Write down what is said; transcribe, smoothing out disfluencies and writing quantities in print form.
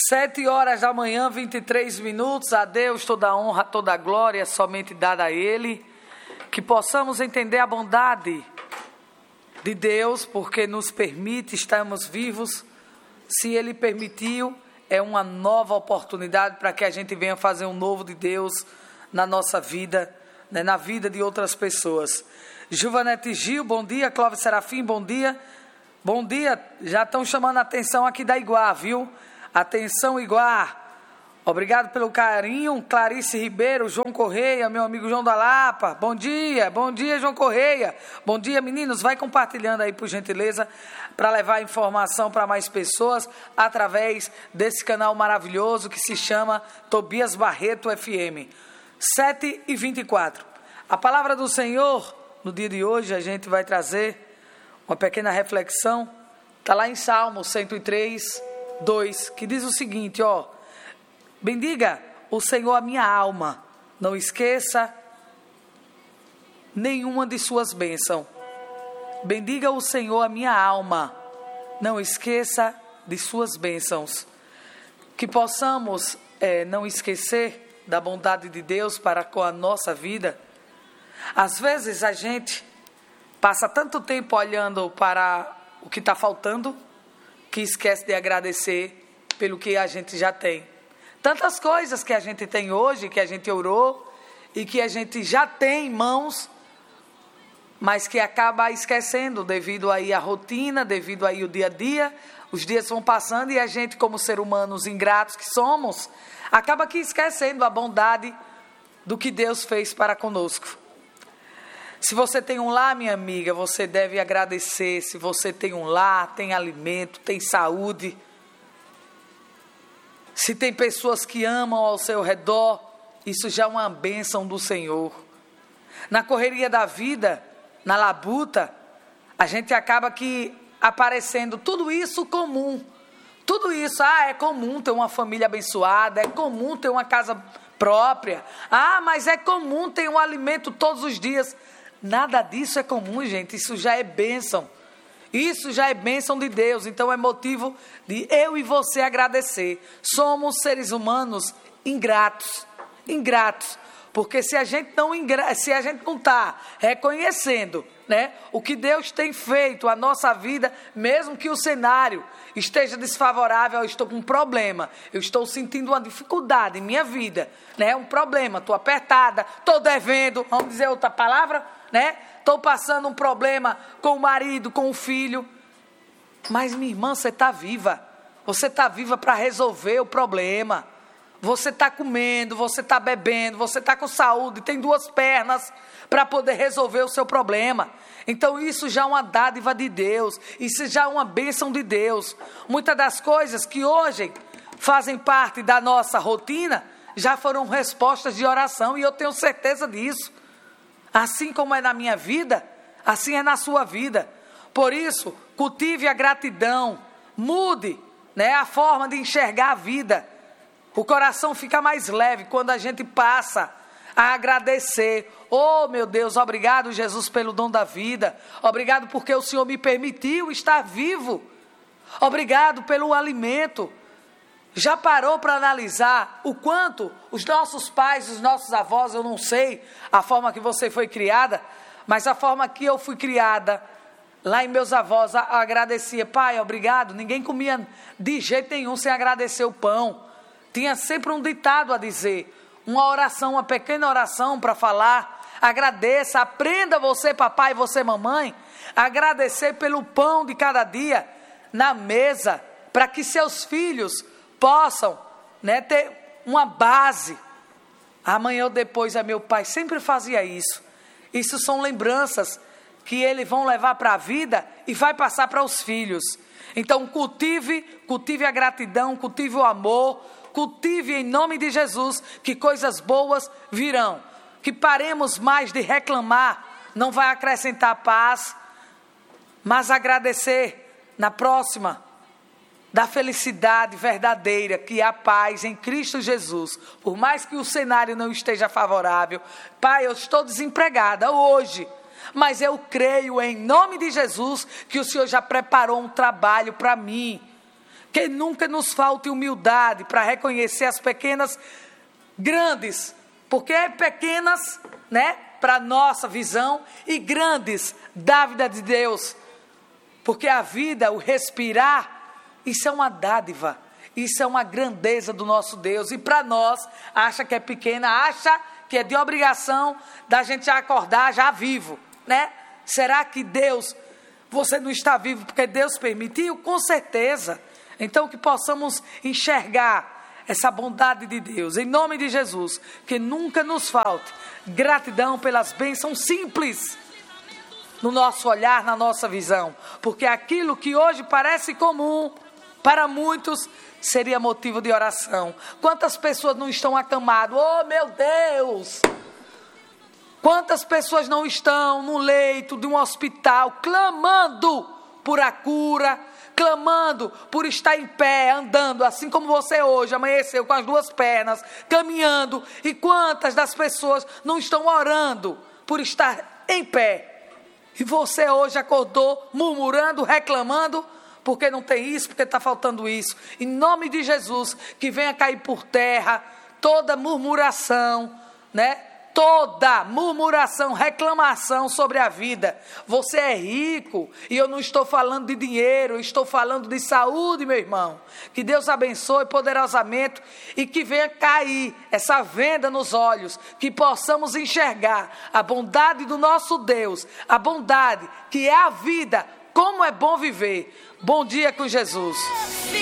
7h da manhã, 23 minutos, a Deus toda a honra, toda a glória, somente dada a Ele, que possamos entender a bondade de Deus, porque nos permite estarmos vivos. Se Ele permitiu, é uma nova oportunidade para que a gente venha fazer um novo de Deus na nossa vida, né, na vida de outras pessoas. Juvanete Gil, bom dia. Clóvis Serafim, bom dia. Bom dia, já estão chamando a atenção aqui da Iguá, viu? Atenção, Iguá. Obrigado pelo carinho. Clarice Ribeiro, João Correia, meu amigo João da Lapa. Bom dia, João Correia. Bom dia, meninos. Vai compartilhando aí, por gentileza, para levar informação para mais pessoas através desse canal maravilhoso que se chama Tobias Barreto FM. 7h24. A palavra do Senhor, no dia de hoje, a gente vai trazer uma pequena reflexão. Está lá em Salmo 103, 2, que diz o seguinte, ó: bendiga o Senhor a minha alma, não esqueça nenhuma de suas bênçãos. Bendiga o Senhor a minha alma, não esqueça de suas bênçãos. Que possamos não esquecer da bondade de Deus para com a nossa vida. Às vezes a gente passa tanto tempo olhando para o que está faltando, que esquece de agradecer pelo que a gente já tem. Tantas coisas que a gente tem hoje, que a gente orou e que a gente já tem em mãos, mas que acaba esquecendo devido aí à rotina, devido aí ao dia a dia. Os dias vão passando e a gente, como ser humanos ingratos que somos, acaba aqui esquecendo a bondade do que Deus fez para conosco. Se você tem um lar, minha amiga, você deve agradecer. Se você tem um lar, tem alimento, tem saúde. Se tem pessoas que amam ao seu redor, isso já é uma bênção do Senhor. Na correria da vida, na labuta, a gente acaba que aparecendo tudo isso comum. Tudo isso, é comum ter uma família abençoada, é comum ter uma casa própria. Mas é comum ter um alimento todos os dias. Nada disso é comum, gente. Isso já é bênção. Isso já é bênção de Deus. Então é motivo de eu e você agradecer. Somos seres humanos ingratos. Ingratos. Porque se a gente não está reconhecendo, né, o que Deus tem feito a nossa vida, mesmo que o cenário esteja desfavorável, eu estou com um problema, eu estou sentindo uma dificuldade em minha vida, né, um problema, estou apertada, estou devendo, vamos dizer outra palavra, né, estou passando um problema com o marido, com o filho, mas minha irmã, você está viva para resolver o problema. Você está comendo, você está bebendo, você está com saúde, tem 2 pernas para poder resolver o seu problema. Então isso já é uma dádiva de Deus, isso já é uma bênção de Deus. Muitas das coisas que hoje fazem parte da nossa rotina já foram respostas de oração, e eu tenho certeza disso. Assim como é na minha vida, assim é na sua vida. Por isso, cultive a gratidão, mude, né, a forma de enxergar a vida. O coração fica mais leve quando a gente passa a agradecer. Oh, meu Deus, obrigado, Jesus, pelo dom da vida. Obrigado porque o Senhor me permitiu estar vivo. Obrigado pelo alimento. Já parou para analisar o quanto os nossos pais, os nossos avós, eu não sei a forma que você foi criada, mas a forma que eu fui criada, lá em meus avós, agradecia. Pai, obrigado. Ninguém comia de jeito nenhum sem agradecer o pão. Tinha sempre um ditado a dizer, uma oração, uma pequena oração para falar. Agradeça, aprenda você, papai, e você, mamãe, agradecer pelo pão de cada dia na mesa, para que seus filhos possam, né, ter uma base. Amanhã ou depois, meu pai sempre fazia isso. Isso são lembranças que eles vão levar para a vida e vai passar para os filhos. Então cultive a gratidão, cultive o amor, cultive em nome de Jesus, que coisas boas virão. Que paremos mais de reclamar, não vai acrescentar paz, mas agradecer na próxima, da felicidade verdadeira, que é a paz em Cristo Jesus. Por mais que o cenário não esteja favorável, Pai, eu estou desempregada hoje, mas eu creio em nome de Jesus, que o Senhor já preparou um trabalho para mim. Que nunca nos falte humildade para reconhecer as pequenas, grandes, porque é pequenas, né, para nossa visão, e grandes da vida de Deus. Porque a vida, o respirar, isso é uma dádiva, isso é uma grandeza do nosso Deus. E para nós, acha que é pequena, acha que é de obrigação da gente já acordar já vivo, né? Será que Deus, você não está vivo porque Deus permitiu? Com certeza. Então que possamos enxergar essa bondade de Deus, em nome de Jesus, que nunca nos falte gratidão pelas bênçãos simples no nosso olhar, na nossa visão, porque aquilo que hoje parece comum, para muitos seria motivo de oração. Quantas pessoas não estão acamadas? Oh meu Deus! Quantas pessoas não estão no leito de um hospital, clamando por a cura, clamando por estar em pé, andando, assim como você hoje amanheceu com as duas pernas, caminhando. E quantas das pessoas não estão orando por estar em pé? E você hoje acordou murmurando, reclamando, porque não tem isso, porque está faltando isso. Em nome de Jesus, que venha cair por terra toda murmuração, né? Toda murmuração, reclamação sobre a vida. Você é rico, e eu não estou falando de dinheiro, eu estou falando de saúde, meu irmão. Que Deus abençoe poderosamente e que venha cair essa venda nos olhos, que possamos enxergar a bondade do nosso Deus, a bondade que é a vida, como é bom viver. Bom dia com Jesus.